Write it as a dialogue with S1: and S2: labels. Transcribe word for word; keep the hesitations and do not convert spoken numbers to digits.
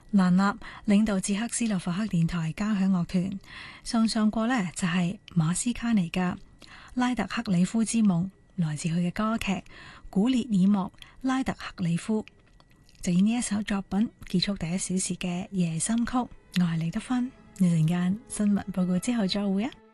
S1: 蘭納領導捷克斯洛伐克電台交響樂團，送上過呢就係馬斯卡尼嘅拉特克里夫之夢，來自佢嘅歌劇《古列爾莫拉特克里夫》，就以呢一首作品結束第一小時嘅夜深曲。我係李德芬，一陣間新聞報告之後再會啊！